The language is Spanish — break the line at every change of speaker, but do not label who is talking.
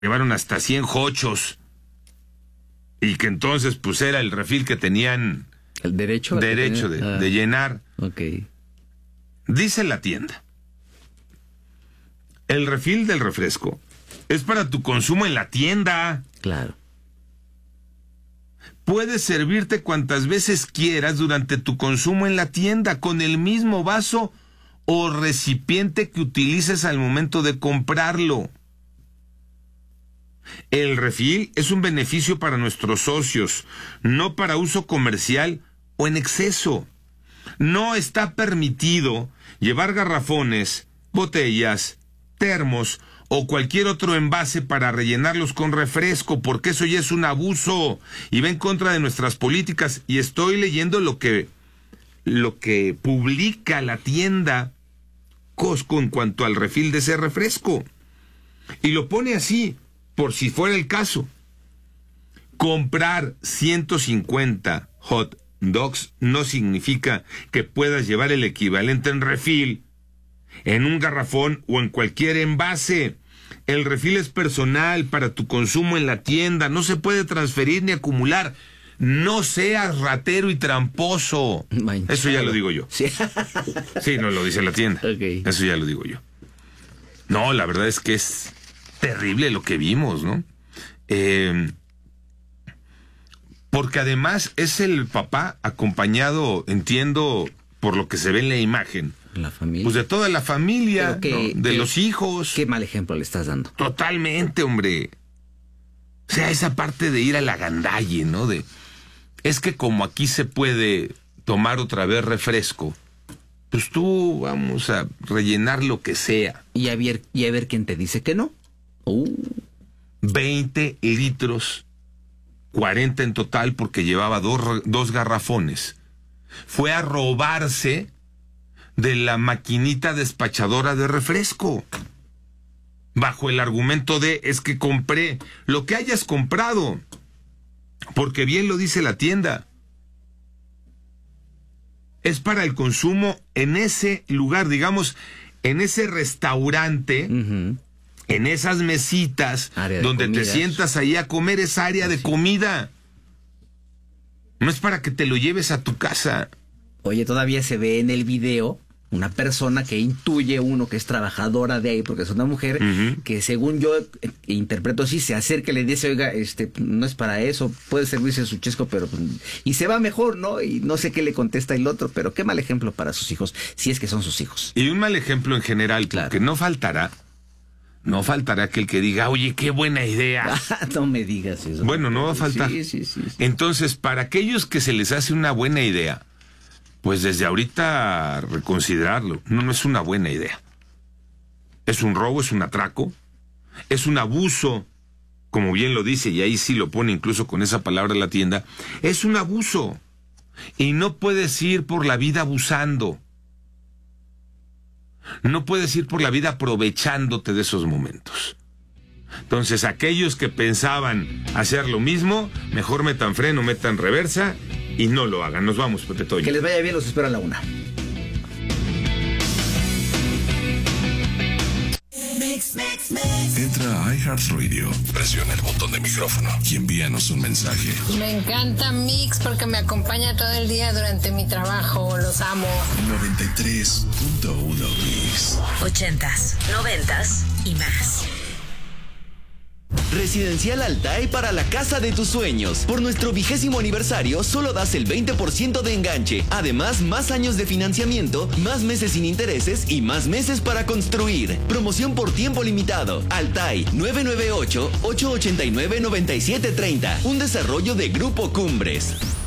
llevaron hasta 100 jochos. Y que entonces pues era el refil que tenían
el derecho
de llenar.
Okay.
Dice la tienda: el refil del refresco es para tu consumo en la tienda.
Claro.
Puedes servirte cuantas veces quieras durante tu consumo en la tienda con el mismo vaso o recipiente que utilices al momento de comprarlo. El refil es un beneficio para nuestros socios, no para uso comercial o en exceso. No está permitido llevar garrafones, botellas, termos o cualquier otro envase para rellenarlos con refresco, porque eso ya es un abuso y va en contra de nuestras políticas. Y estoy leyendo lo que publica la tienda Costco en cuanto al refil de ese refresco. Y lo pone así, por si fuera el caso. Comprar 150 hot dogs no significa que puedas llevar el equivalente en refil en un garrafón o en cualquier envase. El refil es personal para tu consumo en la tienda, no se puede transferir ni acumular. No seas ratero y tramposo. Manchado. Eso ya lo digo yo. Sí, no lo dice la tienda. Okay. Eso ya lo digo yo. No, la verdad es que es terrible lo que vimos, ¿no? Porque además es el papá acompañado, entiendo, por lo que se ve en la imagen,
la familia.
Pues de toda la familia, ¿no? De los hijos.
Qué mal ejemplo le estás dando.
Totalmente, hombre. O sea, esa parte de ir a la gandalle, ¿no? Es que como aquí se puede tomar otra vez refresco, pues tú vamos a rellenar lo que sea.
Y a ver quién te dice que no.
20 litros, 40 en total, porque llevaba dos garrafones. Fue a robarse de la maquinita despachadora de refresco, bajo el argumento de: es que compré lo que hayas comprado, porque bien lo dice la tienda, es para el consumo en ese lugar, digamos, en ese restaurante, en esas mesitas donde comidas. Te sientas ahí a comer, esa área de comida. No es para que te lo lleves a tu casa.
Oye, todavía se ve en el video una persona que intuye uno que es trabajadora de ahí, porque es una mujer, que según yo interpreto así, se acerca y le dice: oiga, no es para eso, puede servirse su chesco, pero... Y se va mejor, ¿no? Y no sé qué le contesta el otro, pero qué mal ejemplo para sus hijos, si es que son sus hijos.
Y un mal ejemplo en general, claro. Que no faltará aquel que diga: oye, qué buena idea.
No me digas eso.
Bueno, no va a faltar.
Sí.
Entonces, para aquellos que se les hace una buena idea, pues desde ahorita reconsiderarlo. No es una buena idea. Es un robo, es un atraco, es un abuso, como bien lo dice, y ahí sí lo pone incluso con esa palabra la tienda. Es un abuso. Y no puedes ir por la vida abusando. No puedes ir por la vida aprovechándote de esos momentos. Entonces, aquellos que pensaban hacer lo mismo, mejor metan freno, metan reversa y no lo hagan. Nos vamos, Pepe Toño.
Que les vaya bien, los espero a la 1.
Entra a iHeartRadio, presiona el botón de micrófono y envíanos un mensaje.
Me encanta Mix porque me acompaña todo el día durante mi trabajo. Los amo.
93.1 Mix.
80s, 90s y más.
Residencial Altai para la casa de tus sueños. Por nuestro 20º aniversario, solo das el 20% de enganche. Además, más años de financiamiento, más meses sin intereses y más meses para construir. Promoción por tiempo limitado. Altai, 998-889-9730. Un desarrollo de Grupo Cumbres.